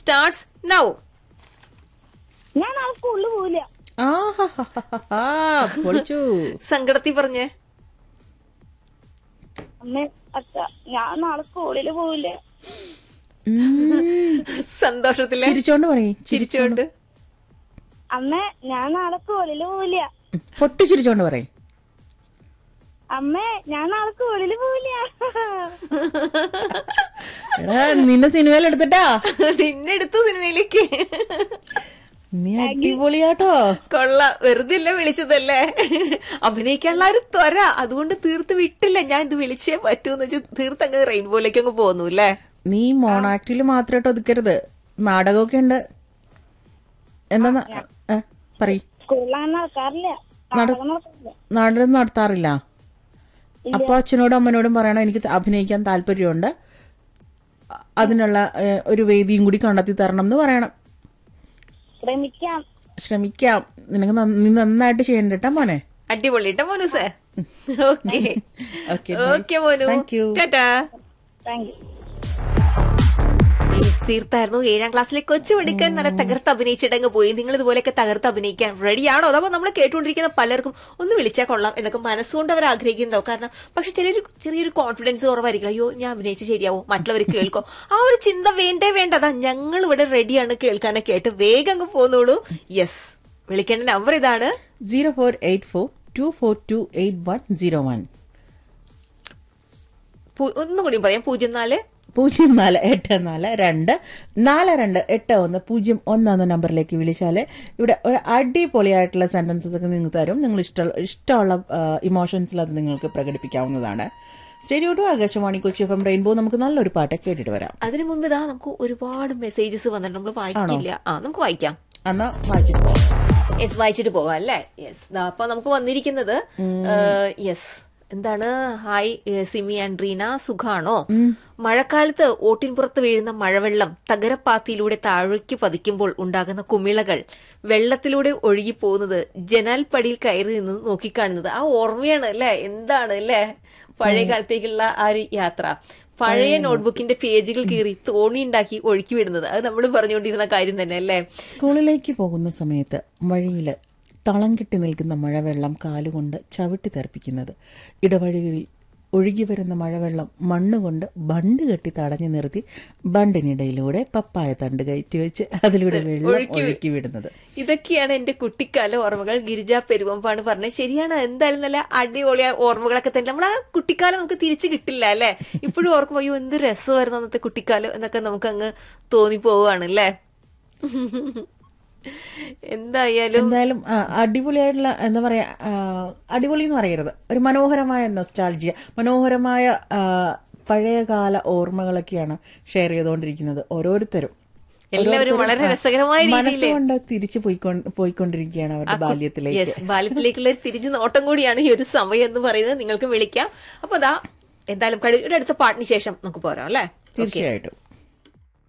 Starts now. ഞാൻ നാളെ സ്കൂളിൽ പോവില്ല. പൊളിച്ചു. സങ്കടത്തിൽ പറഞ്ഞേ. അമ്മ അച്ഛ ഞാൻ നാളെ സ്കൂളിൽ പോവില്ല. സന്തോഷത്തില് ചിരിച്ചോണ്ട് പറയും. ചിരിച്ചോണ്ട്. അമ്മ ഞാൻ നാളെ സ്കൂളിൽ പോവില്ല. പൊട്ടി ചിരിച്ചോണ്ട് പറയും. അമ്മ ഞാൻ നാളെ സ്കൂളിൽ പോവില്ല. നിന്നെ സിനിമയിൽ എടുത്തിട്ടാ. നിന്നെടുത്തു സിനിമയിലേക്ക്. നീ അടിപൊളിയാട്ടോ. കൊള്ള. വെറുതെ വിളിച്ചതല്ലേ. അഭിനയിക്കാനുള്ള ഒരു ത്വര അതുകൊണ്ട് തീർത്ത് വിട്ടില്ല. ഞാൻ ഇത് വിളിച്ചേ പറ്റൂന്ന് വെച്ച് തീർത്ത് അങ്ങ് റെയിൻബോയിലേക്ക് അങ്ങ് പോന്നു അല്ലേ. നീ മോണാക്ടില് മാത്രമായിട്ട് ഒതുക്കരുത്. നാടകമൊക്കെ ഉണ്ട്. എന്താ പറയ്. സ്കൂളിൽ നടക്കാറില്ല. നാടകം നടത്താറില്ല. അപ്പൊ അച്ഛനോടും അമ്മനോടും പറയണം എനിക്ക് അഭിനയിക്കാൻ താല്പര്യമുണ്ട്, അതിനുള്ള ഒരു വേദിയും കൂടി കണ്ടെത്തി തരണം എന്ന് പറയണം. ശ്രമിക്കാം. നിനക്ക് നീ നന്നായിട്ട് ചെയ്യണ്ട കേട്ടോ മോനെ. അടിപൊളിട്ടോ മോനൂസേ. ഓക്കെ ഓക്കെ മോനു. ടാറ്റാ. തീർത്തായിരുന്നു. 7ാം ക്ലാസ്സിലെ കൊച്ചുപടിക്കാൻ നല്ല തകർത്ത് അഭിനയിച്ചിട്ടങ്ങ് പോയി. നിങ്ങൾ ഇതുപോലെയൊക്കെ തകർത്ത് അഭിനയിക്കാൻ റെഡിയാണോ? അതപ്പോൾ നമ്മൾ കേട്ടുകൊണ്ടിരിക്കുന്ന പലർക്കും ഒന്ന് വിളിച്ചാൽ കൊള്ളാം എന്നൊക്കെ മനസ്സുകൊണ്ട് അവർ ആഗ്രഹിക്കുന്നുണ്ടാവും. കാരണം പക്ഷെ ചെറിയൊരു കോൺഫിഡൻസ് കുറവായിരിക്കും. അയ്യോ ഞാൻ അഭിനയിച്ച് ശരിയാവും, മറ്റുള്ളവർ കേൾക്കോ, ആ ഒരു ചിന്ത വേണ്ടതാ. ഞങ്ങൾ ഇവിടെ റെഡിയാണ് കേൾക്കാനൊക്കെ കേട്ട് വേഗം അങ്ങ് പോന്നോളൂ. യെസ്, വിളിക്കേണ്ട നമ്പർ ഇതാണ് 0484242801. ഒന്നുകൂടി പറയാം. 048424428101 എന്ന നമ്പറിലേക്ക് വിളിച്ചാല് ഇവിടെ ഒരു അടിപൊളിയായിട്ടുള്ള സെന്റൻസസ് ഒക്കെ നിങ്ങൾക്ക് തരും. നിങ്ങൾ ഇഷ്ടമുള്ള ഇമോഷൻസിൽ അത് നിങ്ങൾക്ക് പ്രകടിപ്പിക്കാവുന്നതാണ്. സ്റ്റേഡിയോ to Akashvani Kochi FM rainbow. നമുക്ക് നല്ലൊരു പാട്ട് കേട്ടിട്ട് വരാം. അതിനു മുമ്പ് ഇതാ നമുക്ക് ഒരുപാട് മെസ്സേജസ് വന്നിട്ട് നമ്മൾ വായിക്കില്ല. നമുക്ക് വായിക്കാം. എന്നാ വായിച്ചിട്ട് പോകാം. യെസ്, വായിച്ചിട്ട് പോകാം അല്ലേ. യെസ്, അപ്പൊ നമുക്ക് വന്നിരിക്കുന്നത് യെസ് എന്താണ്? ഹായ് സിമി ആൻഡ് റീന, സുഖാണോ? മഴക്കാലത്ത് ഓട്ടിൻപുറത്ത് വീഴുന്ന മഴവെള്ളം തകരപ്പാത്തിയിലൂടെ താഴേക്ക് പതിക്കുമ്പോൾ ഉണ്ടാകുന്ന കുമിളകൾ വെള്ളത്തിലൂടെ ഒഴുകി പോകുന്നത് ജനാൽപ്പടിയിൽ കയറി നിന്ന് നോക്കിക്കാണുന്നത് ആ ഓർമ്മയാണ് അല്ലേ. എന്താണ് അല്ലേ പഴയ കാലത്തേക്കുള്ള ആ ഒരു യാത്ര. പഴയ നോട്ട്ബുക്കിന്റെ പേജുകൾ കീറി തോണി ഉണ്ടാക്കി ഒഴുക്കി വിടുന്നത്, അത് നമ്മൾ പറഞ്ഞുകൊണ്ടിരുന്ന കാര്യം തന്നെ അല്ലേ. സ്കൂളിലേക്ക് പോകുന്ന സമയത്ത് വഴിയില് തളം കെട്ടി നിൽക്കുന്ന മഴവെള്ളം കാലുകൊണ്ട് ചവിട്ടി തെറിപ്പിക്കുന്നത്, ഇടവഴികളിൽ ഒഴുകി വരുന്ന മഴവെള്ളം മണ്ണുകൊണ്ട് ബണ്ട് കെട്ടി തടഞ്ഞു നിർത്തി ബണ്ടിനിടയിലൂടെ പപ്പായ തണ്ട് കയറ്റി വെച്ച് അതിലൂടെ വെള്ളം ഒഴുക്കി വിടുന്നത്. ഇതൊക്കെയാണ് എന്റെ കുട്ടിക്കാല ഓർമ്മകൾ. ഗിരിജ പെരുവമ്പാണ് പറഞ്ഞത്. ശരിയാണ്. എന്തായാലും നല്ല അടിപൊളിയ ഓർമ്മകളൊക്കെ തന്നെ. നമ്മൾ ആ കുട്ടിക്കാലം നമുക്ക് തിരിച്ചു കിട്ടില്ല അല്ലെ. ഇപ്പോഴും ഓർക്കുമ്പോ അയ്യോ എന്ത് രസമായിരുന്നു അന്നത്തെ കുട്ടിക്കാലം എന്നൊക്കെ നമുക്ക് അങ്ങ് തോന്നിപ്പോവാണ് അല്ലേ. എന്തായാലും അടിപൊളിയായിട്ടുള്ള എന്താ പറയാ, അടിപൊളി എന്ന് പറയരുത്, ഒരു മനോഹരമായ നൊസ്റ്റാൾജിയ, മനോഹരമായ പഴയകാല ഓർമ്മകളൊക്കെയാണ് ഷെയർ ചെയ്തുകൊണ്ടിരിക്കുന്നത് ഓരോരുത്തരും. എല്ലാവരും വളരെ രസകരമായ മനസ്സുകൊണ്ട് തിരിച്ചു പോയിക്കൊണ്ടിരിക്കുകയാണ് അവരുടെ ബാല്യത്തിലേക്ക്. ബാല്യത്തിലേക്കുള്ള ഒരു തിരിച്ചു നോട്ടം കൂടിയാണ് ഈ ഒരു സമയം എന്ന് പറയുന്നത്. നിങ്ങൾക്ക് വിളിക്കാം. അപ്പൊ അതാ എന്തായാലും ഒരു അടുത്ത പാട്ടിന് ശേഷം നമുക്ക് പോരാം അല്ലെ. തീർച്ചയായിട്ടും.